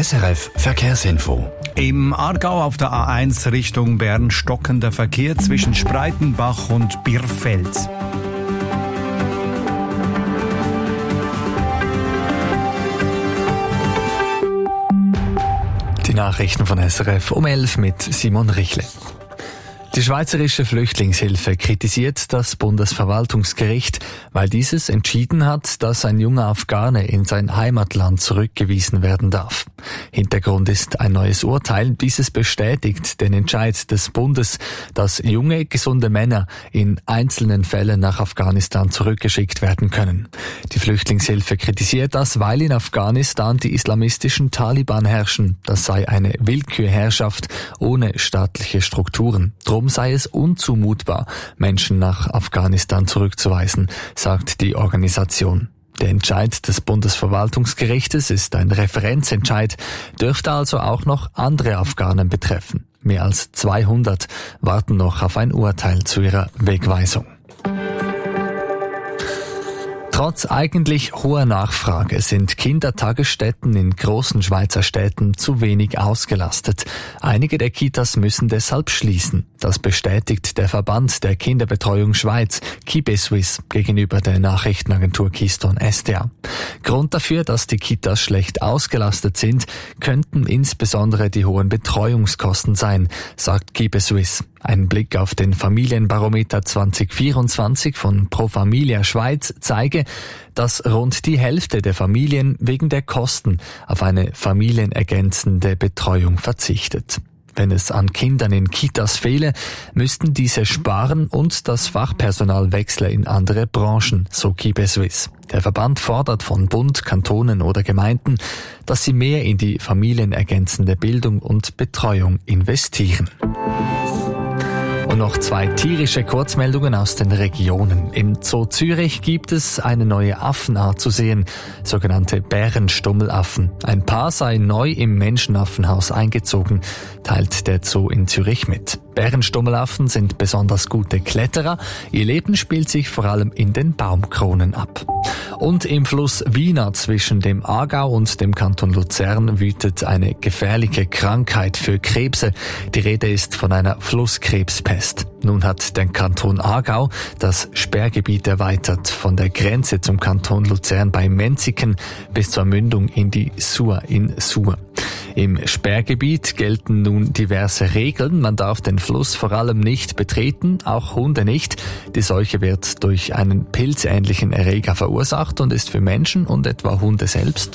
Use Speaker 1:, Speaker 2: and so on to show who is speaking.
Speaker 1: SRF Verkehrsinfo.
Speaker 2: Im Aargau auf der A1 Richtung Bern stockender Verkehr zwischen Spreitenbach und Birrfeld.
Speaker 3: Die Nachrichten von SRF um 11 mit Simon Richle. Die Schweizerische Flüchtlingshilfe kritisiert das Bundesverwaltungsgericht, weil dieses entschieden hat, dass ein junger Afghane in sein Heimatland zurückgewiesen werden darf. Hintergrund ist ein neues Urteil. Dieses bestätigt den Entscheid des Bundes, dass junge, gesunde Männer in einzelnen Fällen nach Afghanistan zurückgeschickt werden können. Die Flüchtlingshilfe kritisiert das, weil in Afghanistan die islamistischen Taliban herrschen. Das sei eine Willkürherrschaft ohne staatliche Strukturen. Drum sei es unzumutbar, Menschen nach Afghanistan zurückzuweisen, sagt die Organisation. Der Entscheid des Bundesverwaltungsgerichtes ist ein Referenzentscheid, dürfte also auch noch andere Afghanen betreffen. Mehr als 200 warten noch auf ein Urteil zu ihrer Wegweisung. Trotz eigentlich hoher Nachfrage sind Kindertagesstätten in großen Schweizer Städten zu wenig ausgelastet. Einige der Kitas müssen deshalb schließen. Das bestätigt der Verband der Kinderbetreuung Schweiz, KibeSuisse, gegenüber der Nachrichtenagentur Keystone SDA. Grund dafür, dass die Kitas schlecht ausgelastet sind, könnten insbesondere die hohen Betreuungskosten sein, sagt KibeSuisse. Ein Blick auf den Familienbarometer 2024 von Pro Familia Schweiz zeige, dass rund die Hälfte der Familien wegen der Kosten auf eine familienergänzende Betreuung verzichtet. Wenn es an Kindern in Kitas fehle, müssten diese sparen und das Fachpersonal wechsle in andere Branchen, so KibeSuisse. Der Verband fordert von Bund, Kantonen oder Gemeinden, dass sie mehr in die familienergänzende Bildung und Betreuung investieren. Und noch 2 tierische Kurzmeldungen aus den Regionen. Im Zoo Zürich gibt es eine neue Affenart zu sehen, sogenannte Bärenstummelaffen. Ein Paar sei neu im Menschenaffenhaus eingezogen, teilt der Zoo in Zürich mit. Bärenstummelaffen sind besonders gute Kletterer. Ihr Leben spielt sich vor allem in den Baumkronen ab. Und im Fluss Wiener zwischen dem Aargau und dem Kanton Luzern wütet eine gefährliche Krankheit für Krebse. Die Rede ist von einer Flusskrebspest. Nun hat der Kanton Aargau das Sperrgebiet erweitert, von der Grenze zum Kanton Luzern bei Menziken bis zur Mündung in die Sur in Sur. Im Sperrgebiet gelten nun diverse Regeln. Man darf den Fluss vor allem nicht betreten, auch Hunde nicht. Die Seuche wird durch einen pilzähnlichen Erreger verursacht und ist für Menschen und etwa Hunde selbst